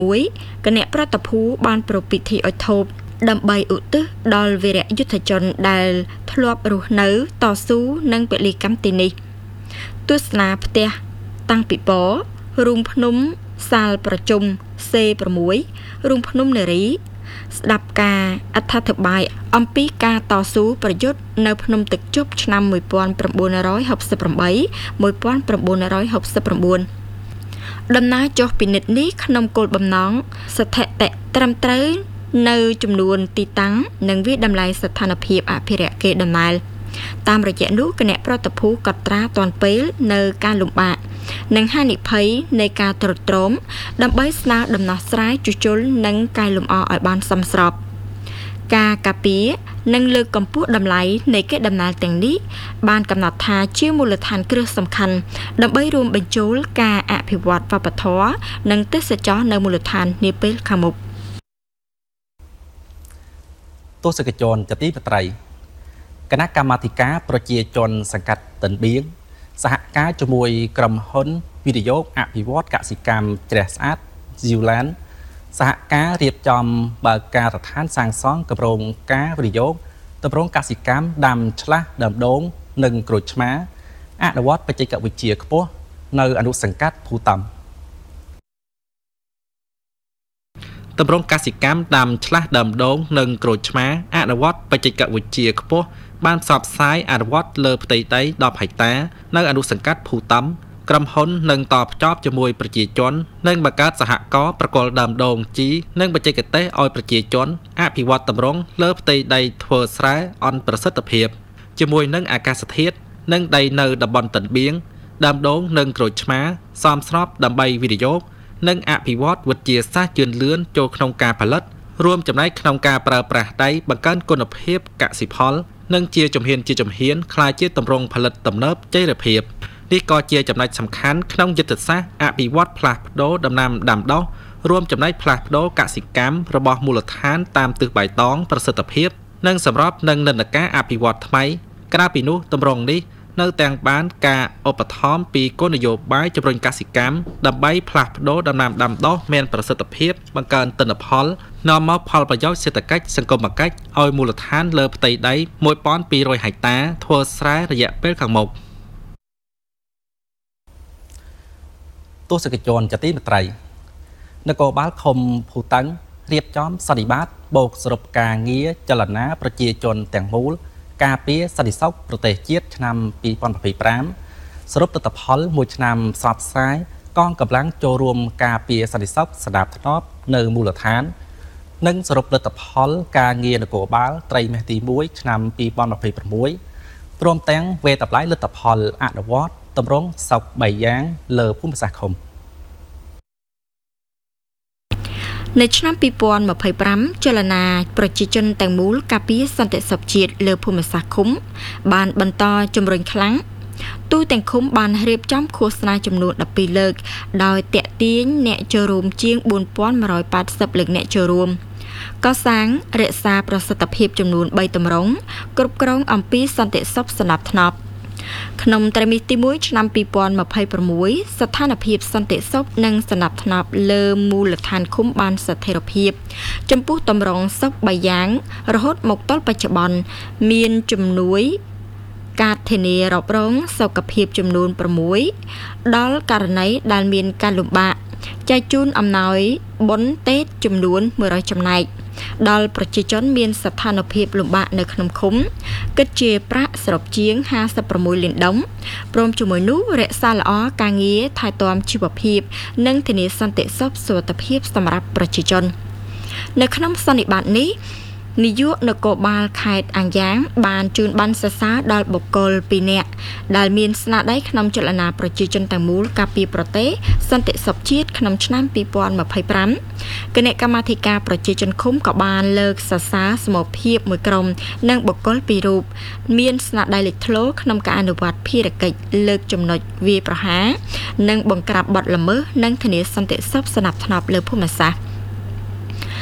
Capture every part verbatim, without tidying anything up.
មួយគណៈប្រតិភូបានប្រពៃពិធីអុធបដើម្បីឧទ្ទិសដល់វីរយុទ្ធជនដែលធ្លាប់រស់នៅតស៊ូនឹងពលិកម្មទីនេះទស្សនាផ្ទះតាំងពីពរូងភ្នំសាលប្រជុំ សេ 6 រូងភ្នំនារីស្ដាប់ការអត្ថាធិប្បាយអំពីការតស៊ូប្រយុទ្ធនៅភ្នំទឹកជប់ឆ្នាំ ១៩៦៨ ១៩៦៩ ដំណើរចុះពិនិត្យនេះក្នុងគោលបំណងស្ថិតិត្រឹមត្រូវនៅចំនួនទីតាំងនិងវាតម្លៃស្ថានភាពអភិរក្សគេដំណើរតាមរយៈនោះគណៈប្រតិភូកត់ត្រាទាន់ពេលនៅការលំបាកនិងហានិភ័យនៃការទ្រុឌទ្រោមដើម្បីស្នើដំណោះស្រាយជួសជុលនិងកែលម្អឲ្យបានសមស្របការការពារនិងលើកកម្ពស់តម្លៃនៃកេរដំណែលទាំងនេះបានកំណត់ថាជាមូលដ្ឋានគ្រឹះសំខាន់ដើម្បីរួមបញ្ចូលការអភិវឌ្ឍវប្បធម៌និងទេសចរណ៍នៅមូលដ្ឋាននាពេលខាងមុខទស្សនិកជនចទីបត្រីគណៈកម្មាធិការប្រជាជនសង្កាត់តិនបៀងសហការជាមួយក្រុមហ៊ុនវិនិយោគអភិវឌ្ឍកសិកម្មជ្រះស្អាត Zewland សហការរៀបចំបើកការដ្ឋានសាងសង់គម្រោងការវិនិយោគទម្រង់កសិកម្មដាំឆ្លាស់ដើមដូងនិងក្រូចឆ្មាអនុវត្តបច្ចេកវិទ្យាខ្ពស់នៅអនុសង្កាត់ភូតំទម្រង់កសិកម្មដាំឆ្លាស់ដើមដូងនិងក្រូចឆ្មាអនុវត្តបច្ចេកវិទ្យាខ្ពស់បានផ្សព្វផ្សាយអនុវត្តលើផ្ទៃដីដប់ហិកតានៅអនុសង្កាត់ភូតំក្រុមហ៊ុននឹងតភ្ជាប់ជាមួយប្រជាជននិងបង្កើតសហករណ៍ប្រគល់ដើមដូងជីនិងបច្ចេកទេសឲ្យប្រជាជនអភិវឌ្ឍទម្រង់លើផ្ទៃដីធ្វើស្រែអន់ប្រសិទ្ធភាពជាមួយនឹងអាកាសធាតុនិងដីនៅតំបន់តិនបៀងដើមដូងនិងក្រូចឆ្មាសមស្របដើម្បីវិនិយោគនិងអភិវឌ្ឍវិទ្យាសាស្ត្រជឿនលឿនចូលក្នុងការផលិតរួមចំណែកក្នុងការប្រើប្រាស់ដីបង្កើនគុណភាពកសិផលនិងជាជំហានជាជំហានក្លាយជាទម្រង់ផលិតទំនើបចីរភាពនេះក៏ជាចំណុចសំខាន់ក្នុងយុទ្ធសាស្ត្រអភិវឌ្ឍផ្លាស់ប្ដូរដំណាំដាំដុះរួមចំណែកផ្លាស់ប្ដូរកសិកម្មរបស់មូលដ្ឋានតាមទិសបៃតងប្រសិទ្ធភាពនិងសម្របនឹងនិន្នាការអភិវឌ្ឍថ្មីក្រៅពីនោះទម្រង់នេះនៅទាំងបានការឧបត្ថម្ភពីគោលនយោបាយជំរុញកសិកម្មដើម្បីផ្លាស់ប្ដូរដំណាំដាំដុះមានប្រសិទ្ធភាពបង្កើនទិន្នផលនាំមកផលប្រយោជន៍សេដ្ឋកិច្ចសង្គមគិច្ចឲ្យមូលដ្ឋានលើផ្ទៃដីមួយពាន់ពីររយហិកតាធ្វើស្រែរយៈពេលខាងមុខទស្សនិកជនចទីមេត្រីនគរបាលឃុំភូតឹងរៀបចំសន្និបាតបូកសរុបការងារចលនាប្រជាជនទាំងមូលការពារសន្តិសុខប្រទេសជាតិឆ្នាំពីរពាន់ยี่สิบห้าសរុបទិដ្ឋផលមួយឆ្នាំផ្សព្វផ្សាយកងកម្លាំងចូលរួមការពារសន្តិសុខស្ដាប់ធ្នាប់នៅមូលដ្ឋាននិងសរុបលទ្ធផលការងារនគរបាលត្រីមាសទីមួយឆ្នាំពីរពាន់ยี่สิบหกព្រមទាំងវេតម្លៃលទ្ធផលអនុវត្តទម្រង់សោកបីយ៉ាងលើភូមិសាស្ត្រឃុំនៅឆ្នាំពីរពាន់ยี่สิบห้าចលនាប្រជាជនទាំងមូលការពារសន្តិសុខជាតិលើភូមិសាស្ត្រឃុំបានបន្តជំរុញខ្លាំងទូទាំងឃុំបានរៀបចំឃោសនាចំនួនដប់ពីរលើកដោយតាក់ទាញអ្នកចូលរួមជាងបួនពាន់មួយរយแปดสิบលើកអ្នកចូលរួមកសាងរក្សាប្រសិទ្ធភាពចំនួនបីទម្រង់គ្រប់គ្រងអំពីសន្តិសុខសណ្ដាប់ធ្នាប់ក្នុងត្រីមាសទីមួយឆ្នាំពីរពាន់ยี่สิบหกស្ថានភាពសន្តិសុខនិងសណ្ដាប់ធ្នាប់លើមូលដ្ឋានឃុំបានស្ថិរភាពចំពោះទម្រង់សុខបីយ៉ាងរហូតមកទល់បច្ចុប្បន្នមានជំនួយការធានារ៉ាប់រងសុខភាពចំនួនsáuដល់ករណីដែលមានការលំបាកចែកជូនអំណោយបុណ្យតេតចំនួនមួយរយចំណែកដល់ប្រជាជនមានស្ថានភាពលំបាកនៅក្នុងឃុំគិតជាប្រាក់សរុបជាងห้าสิบหกលានដុល្លារព្រមជាមួយនោះរក្សាល្អការងារថែទាំជីវភាពនិងធានាសន្តិសុខសុវត្ថិភាពសម្រាប់ប្រជាជននៅក្នុងសន្និបាតនេះនាយកនគរបាលខេត្តអាំងយ៉ាងបានជូនប័ណ្ណសរសើរដល់បុគ្គលពីរនាក់ដែលមានស្នាដៃក្នុងចលនាប្រជាជនទាំងមូលការពារប្រទេសសន្តិសុខជាតិក្នុងឆ្នាំពីរពាន់ยี่สิบห้าគណៈកម្មាធិការប្រជាជនឃុំក៏បានលើកសរសើរសមូហភាពមួយក្រុមនិងបុគ្គលពីររូបមានស្នាដៃលេចធ្លោក្នុងការអនុវត្តភារកិច្ចលើកចំណុចវាយប្រហារនិងបង្ក្រាបបទល្មើសនិងធានាសន្តិសុខស្នាប់ធ្នាប់លើភូមិសាស្ត្រ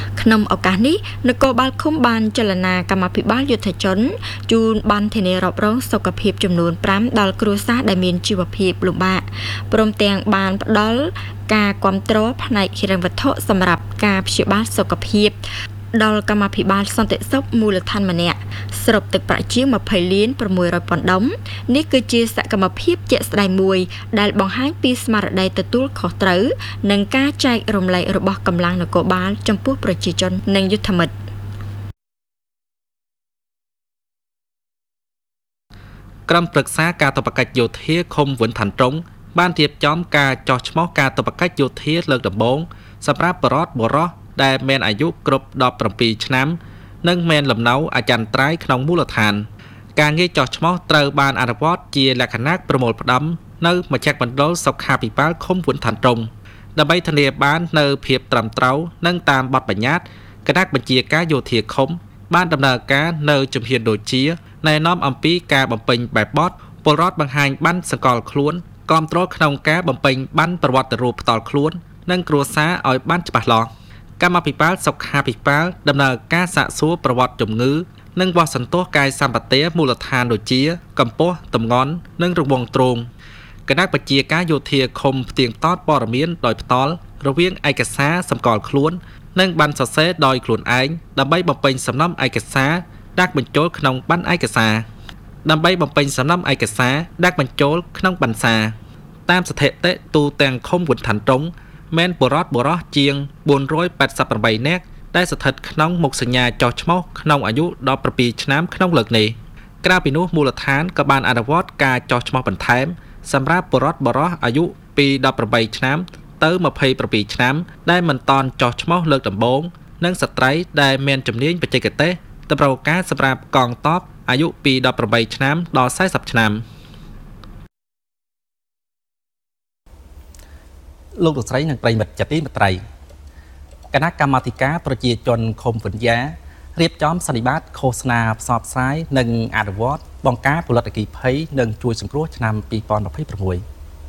ក្នុងឱកាសនេះនគរបាលឃុំបានចលនាកម្មាភិបាលយុទ្ធជនជូនបានធានារ៉ាប់រងសុខភាពចំនួនfiveដល់គ្រួសារដែលមានជីវភាពលំបាកព្រមទាំងបានផ្ដល់ការគាំទ្រផ្នែកហិរញ្ញវត្ថុសម្រាប់ការព្យាបាលសុខភាពដល់កម្មាភិបាលសន្តិសុខមូលដ្ឋានម្នាក់ស្របទឹកប្រាក់ជាងtwentyលានsix hundredពាន់ដុំនេះគឺជាសកម្មភាពជាក់ស្ដែងមួយដែលបង្ហាញពីស្មារតីទទួលខុសត្រូវនិងការចែករំលែករបស់កម្លាំងនគរបាលចំពោះប្រជាជននិងយុទ្ធមិត្តក្រុមប្រឹក្សាការតបកិច្ចយោធាឃុំវិនឋានត្រង់បានរៀបចំការចោះឈ្មោះការតបកិច្ចយោធាលើកដំបូងសម្រាប់បរិវត្តបុរសដែលមានអាយុគ្រប់seventeenឆ្នាំនិងមានលំនៅអចិន្ត្រៃយ៍ក្នុងមូលដ្ឋានការងារចោះឈ្មោះត្រូវបានអនុវត្តជាលក្ខណៈប្រមូលផ្ដុំនៅមជ្ឈមណ្ឌលសុខាភិបាលឃុំវិនឋានត្រង់ដើម្បីធានាបាននូវភាពត្រឹមត្រូវនិងតាមបទបញ្ញត្តិគណៈបញ្ជាការយោធាឃុំបានដំណើរការនៅជំហានដូចជាណែនាំអំពីការបំពេញបែបបទពលរដ្ឋបង្ហាញប័ណ្ណសង្កល់ខ្លួនគាំទ្រក្នុងការបំពេញប័ណ្ណប្រវត្តិរូបផ្ទាល់ខ្លួននិងគ្រួសារឲ្យបានច្បាស់លាស់កម្មាភិបាលសុខាភិបាលដំណើរការសាកសួរប្រវត្តិជំងឺនិងវាស់សន្ទោសកាយសម្បទាមូលដ្ឋានដូចជាកម្ពស់ទម្ងន់និងរង្វង់ទ្រូងគណៈបញ្ជាការយោធាឃុំផ្ទៀងផ្ទាត់ព័ត៌មានដោយផ្ទាល់រវាងឯកសារសម្គាល់ខ្លួននិងប័ណ្ណសរសេរដោយខ្លួនឯងដើម្បីបំពេញសំណុំឯកសារដាក់បញ្ចូលក្នុងប័ណ្ណឯកសារដើម្បីបំពេញសំណុំឯកសារដាក់បញ្ចូលក្នុងប័ណ្ណសារតាមស្ថិតិទូទាំងឃុំវិនឋានត្រង់មានបុរដ្ឋបុរសជាងfour hundred eighty-eightនាក់ដែលស្ថិតក្នុងមុខសញ្ញាចោះឈ្មោះក្នុងអាយុseventeenឆ្នាំក្នុងលើកនេះក្រៅពីនោះមូលដ្ឋានក៏បានអនុវត្តការចោះឈ្មោះបន្ថែមសម្រាប់បុរដ្ឋបុរសអាយុពីeighteenឆ្នាំទៅtwenty-sevenឆ្នាំដែលមិនតាន់ចោះឈ្មោះលើកដំបូងនិងស្ត្រីដែលមានជំនាញបច្ចេកទេសតម្រូវការសម្រាប់កងទ័ពអាយុពីeighteenឆ្នាំដល់fortyឆ្នាំលោកលោកស្រីនិងប្រិយមិត្តជាទីមេត្រីគណៈកម្មាធិការប្រជាជនឃុំវិទ្យារៀបចំសន្និបាតឃោសនាផ្សព្វផ្សាយនិងអនុវត្តបង្ការផលិតអគ្គិភ័យនិងជួយសង្គ្រោះឆ្នាំtwenty twenty-six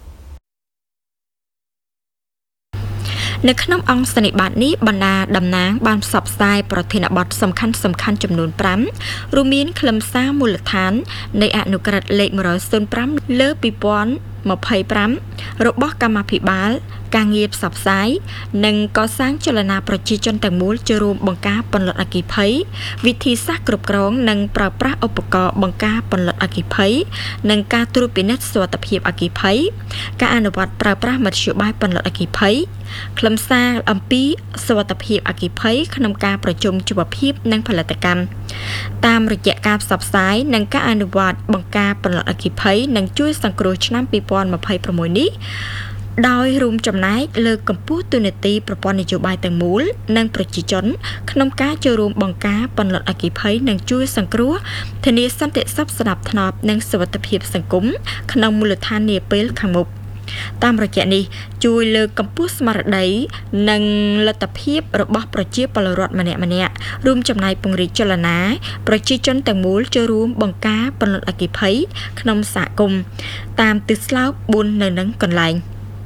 នៅក្នុងអង្គសន្និបាតនេះបណ្ដាតំណាងបានផ្សព្វផ្សាយប្រធានបទសំខាន់សំខាន់ចំនួនfiveរួមមានខ្លឹមសារមូលដ្ឋាននៃអនុក្រឹត្យលេខone oh fiveលើtwenty twenty-fiveរបស់កម្មាភិបាលការងារផ្សព្វផ្សាយនិងកសាងចលនាប្រជាជនទាំងមូលចូលរួមបង្ការពន្លត់អគ្គិភ័យវិធីសាស្ត្រគ្រប់គ្រងនិងប្រើប្រាស់ឧបករណ៍បង្ការពន្លត់អគ្គិភ័យនិងការត្រួតពិនិត្យសុវត្ថិភាពអគ្គិភ័យការអនុវត្តប្រើប្រាស់មធ្យោបាយពន្លត់អគ្គិភ័យខ្លឹមសារអំពីសុវត្ថិភាពអគ្គិភ័យក្នុងការប្រជុំជីវភាពនិងផលិតកម្មតាមរយៈការផ្សព្វផ្សាយនិងការអនុវត្តបង្ការពន្លត់អគ្គិភ័យនិងជួយសង្គ្រោះឆ្នាំtwenty twenty-sixនេះដោយរួមចំណែកលើកកម្ពស់ទូនាទីប្រព័ន្ធនយោបាយទាំងមូលនិងប្រជាជនក្នុងការចូលរួមបង្ការពន្លត់អគ្គិភ័យនិងជួយសង្គ្រោះធានាសន្តិសុខស្ដាប់ធ្នាប់និងសុវត្ថិភាពសង្គមក្នុងមូលដ្ឋាននាពេលខាងមុខតាមរយៈនេះជួយលើកកម្ពស់ស្មារតីនិងលទ្ធភាពរបស់ប្រជាពលរដ្ឋម្នាក់ម្នាក់រួមចំណែកពង្រីកចលនាប្រជាជនទាំងមូលចូលរួមបង្ការពន្លត់អគ្គិភ័យក្នុងសហគមន៍តាមទិសស្លោកfourនៅនឹងកន្លែង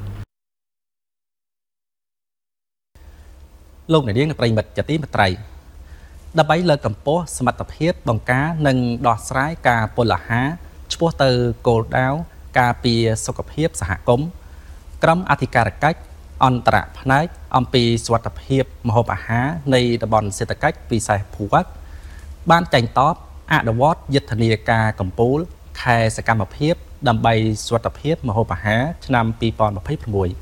លោកអ្នកនាងប្រិយមិត្តជាទីមេត្រីដើម្បីលើកកម្ពស់សមត្ថភាពបង្ការនិងដោះស្រាយការពលអាហារឆ្ពោះទៅគោលដៅការពារសុខភាពសហគមន៍ក្រុមអធិការកិច្ចអន្តរផ្នែកអំពីសុវត្ថិភាពម្ហូបអាហារនៃតំបន់សេដ្ឋកិច្ចពិសេសភូវ័កបានចេញតបអនុវត្តយុទ្ធនាការកម្ពុជាខែសកម្មភាពដើម្បីសុវត្ថិភាពម្ហូបអាហារឆ្នាំtwenty twenty-six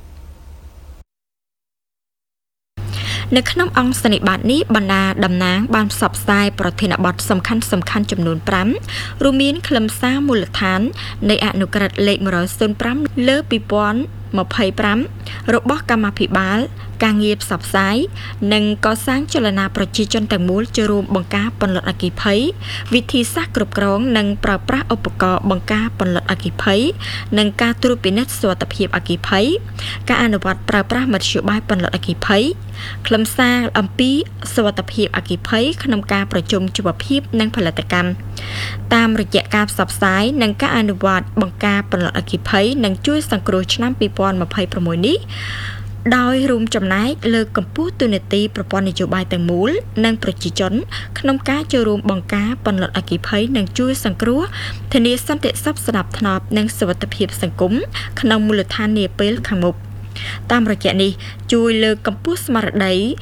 នៅក្នុងអង្គសន្និបាតនេះបណ្ដាតំណាងបានផ្សព្វផ្សាយប្រធានបទសំខាន់សំខាន់ចំនួនfiveរួមមានខ្លឹមសារមូលដ្ឋាននៃអនុក្រឹត្យលេខone oh fiveលើtwenty twenty-fiveរបស់កម្មាភិបាលការងារផ្សព្វផ្សាយនិងកសាងចលនាប្រជាជនទាំងមូលចូលរួមបង្ការពន្លត់អគ្គិភ័យវិធីសាស្ត្រគ្រប់គ្រងនិងប្រើប្រាស់ឧបករណ៍បង្ការពន្លត់អគ្គិភ័យនិងការត្រួតពិនិត្យសុវត្ថិភាពអគ្គិភ័យការអនុវត្តប្រើប្រាស់មធ្យោបាយពន្លត់អគ្គិភ័យខ្លឹមសារអំពីសុវត្ថិភាពអគ្គិភ័យក្នុងការប្រជុំជីវភាពនិងផលិតកម្មតាមរយៈការផ្សព្វផ្សាយនិងការអនុវត្តបង្ការពន្លត់អគ្គិភ័យនិងជួយសង្គ្រោះឆ្នាំtwenty twenty-sixនេះដោយរួមចំណែកលើកកម្ពស់ទូនាទីប្រព័ន្ធនយោបាយទាំងមូលនិងប្រជាជនក្នុងការចូលរួមបង្ការបន្លត់អគ្គិភ័យនិងជួយសង្គ្រោះធានាសន្តិសុខស្ដាប់ធ្នាប់និងសុវត្ថិភាពសង្គមក្នុងមូលដ្ឋាននាពេលខាងមុខតាមរយៈនេះជួយលើកកម្ពស់ស្មារតី